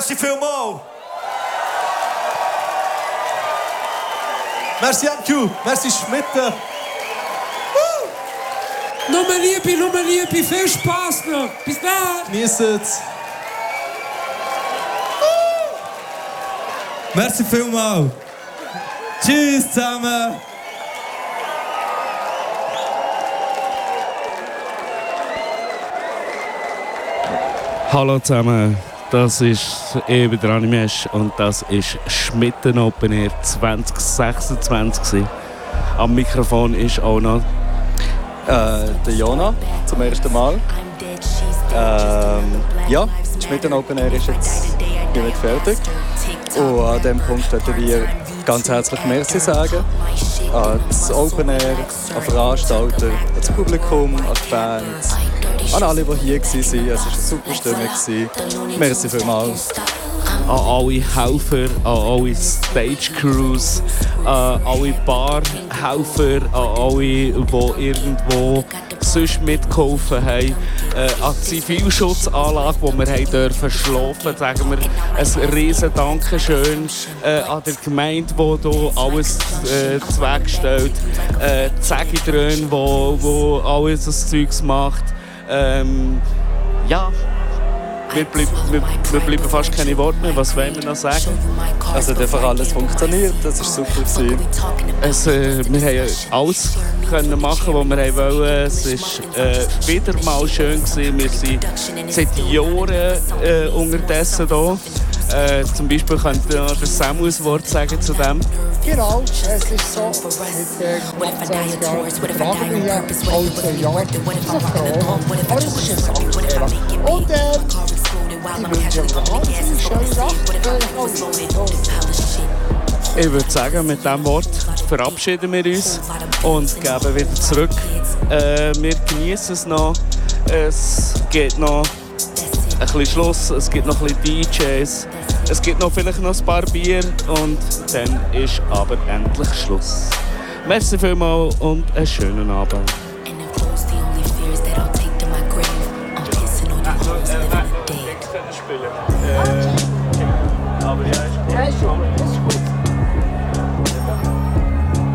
Merci vielmals. Merci MQ, merci Schmitte. Nur Liebe, viel Spaß noch. Bis dann. Genießt's. Merci vielmals. Tschüss zusammen. Hallo zusammen, das ist eben der Animesh und das ist Schmitten Open Air 2026. Am Mikrofon ist auch noch der Jona zum ersten Mal. Ja, Schmitten Open Air ist jetzt nicht fertig. Und an diesem Punkt möchten wir ganz herzlich Merci sagen an das Open Air, an Veranstalter, an das Publikum, an die Fans, an alle, die hier waren. Es war eine super Stimmung. Merci vielmals. an alle Helfer, an alle Stage Crews, an alle Barhelfer, an alle, die irgendwo sonst mitgeholfen haben, an die Zivilschutzanlage, die wir haben dürfen schlafen, sagen wir ein riesen Dankeschön an der Gemeinde, die hier alles zweckstellt, die Sägedröhne, die alles das Zeugs macht. Ja, mir bleiben fast keine Worte mehr. Was wollen wir noch sagen? Also dafür alles funktioniert, das war super. Wir haben alles können machen, was wir wollten. Es war wieder mal schön. Wir sind seit Jahren unterdessen hier. Zum Beispiel könnte noch der Samu ein Wort sagen zu dem. Genau, es ist so, mit knapp 10 Jahren tragen wir hier alle 10 Jahre diese Frau. Aber es ist eine Sache. Und ich wünsche euch eine wahnsinnig schöne Nacht. Ich würde sagen, mit diesem Wort verabschieden wir uns und geben wieder zurück. Wir genießen es noch. Es geht noch ein bisschen Schluss, es gibt noch ein bisschen DJs. Es gibt noch vielleicht noch ein paar Bier und dann ist aber endlich Schluss. Merci vielmals und einen schönen Abend.